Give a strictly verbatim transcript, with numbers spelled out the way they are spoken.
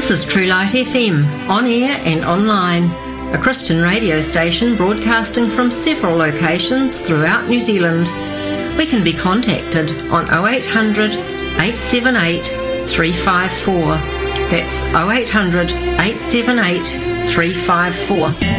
This is True Light F M, on air and online, a Christian radio station broadcasting from several locations throughout New Zealand. We can be contacted on oh eight hundred, eight seven eight, three five four. That's oh eight hundred, eight seven eight, three five four.